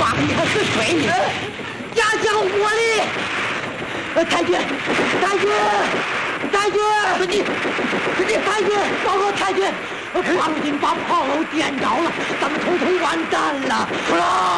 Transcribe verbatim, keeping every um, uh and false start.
妈，你还是水呢？压降火力！呃，太君，太君，太君，是你，是你太君，报告太君，黄金把炮楼点着了，咱们统统完蛋了！